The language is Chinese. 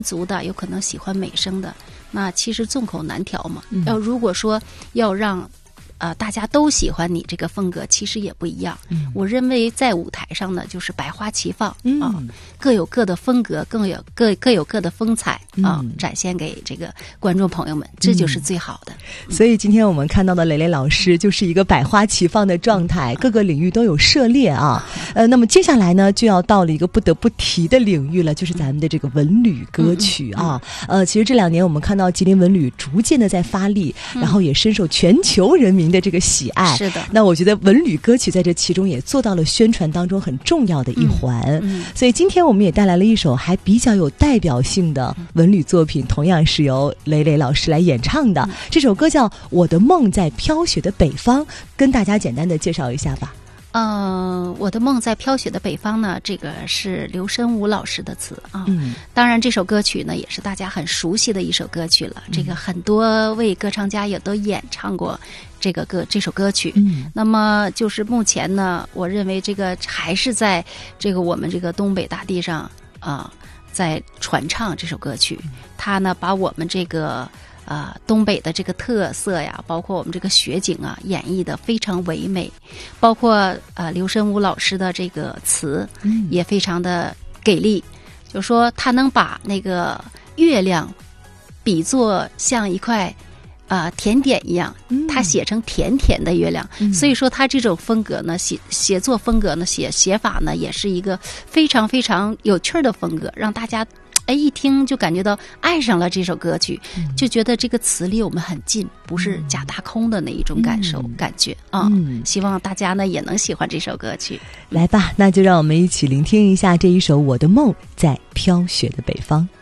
族的，有可能喜欢美声的，那其实众口难调嘛。如果说要让大家都喜欢你这个风格，其实也不一样。我认为在舞台上呢，就是百花齐放各有各的风格，各有各的风采展现给这个观众朋友们，这就是最好的。 所以今天我们看到的蕾蕾老师就是一个百花齐放的状态，各个领域都有涉猎啊。那么接下来呢，就要到了一个不得不提的领域了，就是咱们的这个文旅歌曲啊。其实这2年我们看到吉林文旅逐渐的在发力，然后也深受全球人民的这个喜爱。 是的。 那我觉得文旅歌曲在这其中也做到了宣传当中很重要的一环。所以今天我们也带来了一首还比较有代表性的文旅作品，同样是由蕾蕾老师来演唱的。这首歌叫《我的梦在飘雪的北方》，跟大家简单的介绍一下吧。 我的梦在飘雪的北方呢，这个是刘申武老师的词啊。当然这首歌曲呢也是大家很熟悉的一首歌曲了，这个很多位歌唱家也都演唱过这首歌曲。那么就是目前呢，我认为这个还是在这个我们这个东北大地上在传唱这首歌曲。它呢把我们这个东北的这个特色呀，包括我们这个雪景啊，演绎的非常唯美，包括刘申武老师的这个词也非常的给力，就说他能把那个月亮比作像一块甜点一样，他写成甜甜的月亮。所以说他这种风格呢，写作风格呢，写法呢，也是一个非常非常有趣的风格，让大家一听就感觉到爱上了这首歌曲，就觉得这个词离我们很近，不是假大空的那一种感觉啊。希望大家呢也能喜欢这首歌曲。 来吧，那就让我们一起聆听一下这一首《我的梦在飘雪的北方》。